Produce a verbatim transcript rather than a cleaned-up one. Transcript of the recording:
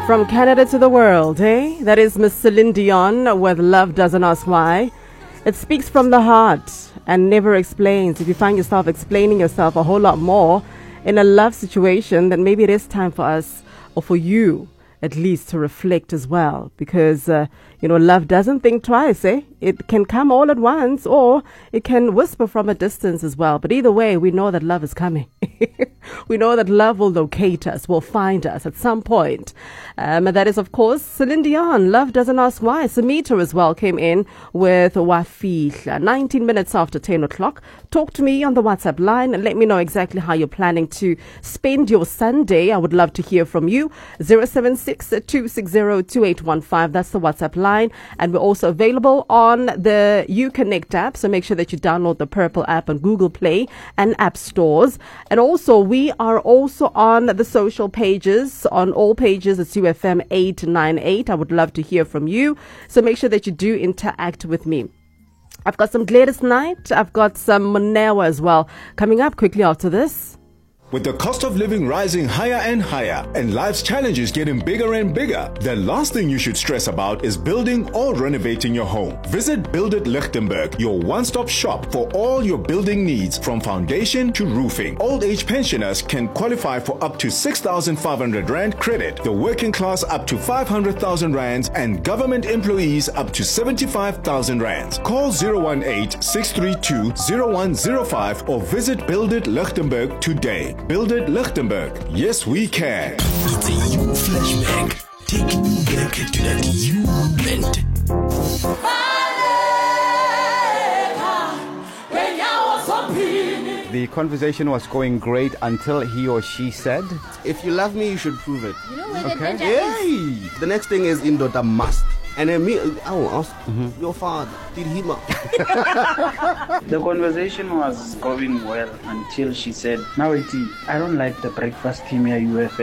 From Canada to the world, eh? That is Miss Celine Dion with Love Doesn't Ask Why. It speaks from the heart and never explains. If you find yourself explaining yourself a whole lot more in a love situation, then maybe it is time for us, or for you at least, to reflect as well. Because, uh, you know, love doesn't think twice, eh? It can come all at once, or it can whisper from a distance as well. But either way, we know that love is coming. We know that love will locate us, will find us at some point. Um, and that is, of course, Celine Dion. Love Doesn't Ask Why. Samita as well came in with Wafihla. nineteen minutes after ten o'clock. Talk to me on the WhatsApp line and let me know exactly how you're planning to spend your Sunday. I would love to hear from you. zero seven six, two six zero, two eight one five. That's the WhatsApp line. And we're also available on the Uconnect app. So make sure that you download the Purple app on Google Play and App Stores. And also, we are also on the social pages. On all pages, it's U F M eight nine eight. I would love to hear from you. So make sure that you do interact with me. I've got some Gladys Knight. I've got some Monewa as well coming up quickly after this. With the cost of living rising higher and higher and life's challenges getting bigger and bigger, the last thing you should stress about is building or renovating your home. Visit Build It Lichtenberg, your one-stop shop for all your building needs, from foundation to roofing. Old age pensioners can qualify for up to six thousand five hundred rand credit, the working class up to five hundred thousand rands, and government employees up to seventy-five thousand rands. Call zero one eight, six three two, zero one zero five or visit Build It Lichtenberg today. Build It Lichtenberg. Yes, we can. It's a you flashback. Taking you back to that you moment. The conversation was going great until he or she said, "If you love me, you should prove it." You know what Okay. the Yay! The next thing is Indota must. And then me, I will ask your father, did he ma- The conversation was going well until she said, "Now, I don't like the breakfast team here, U F M.